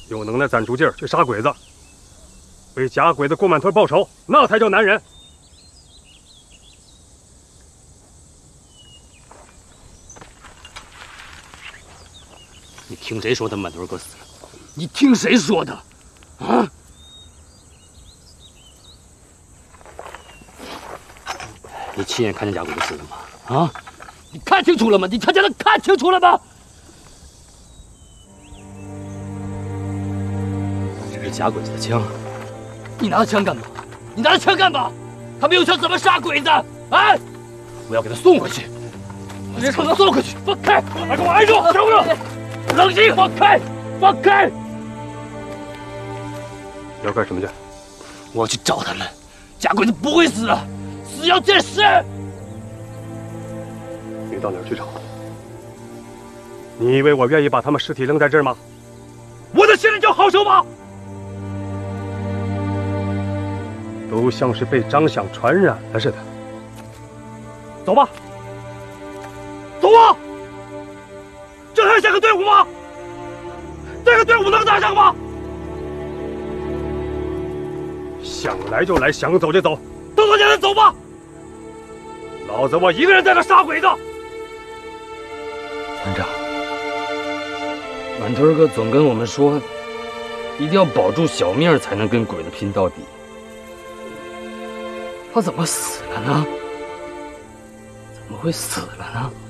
有能耐攒出劲儿去杀鬼子，为假鬼子郭满屯报仇，那才叫男人。 你听谁说他满屯哥死了？你听谁说的？啊？你亲眼看见假鬼子死了吗？啊？你看清楚了吗？你他娘的看清楚了吗？这是假鬼子的枪，你拿着枪干嘛？你拿着枪干嘛？他没有枪怎么杀鬼子？啊！我要给他送回去，我要把他送回去！放开！快给我挨住！听不听？冷静！放开！放开！ 你要干什么去？ 我要去找他们。假鬼子不会死的，死要见尸。 你到哪儿去找？你以为我愿意把他们尸体扔在这儿吗？我的心里就好受吗？都像是被张想传染了似的。走吧，走啊！这还像个队伍吗？这个队伍能打仗吗？想来就来，想走就走，动作现在走吧！老子我一个人在这杀鬼子。 团长，满屯哥总跟我们说，一定要保住小命才能跟鬼子拼到底。他怎么死了呢？怎么会死了呢？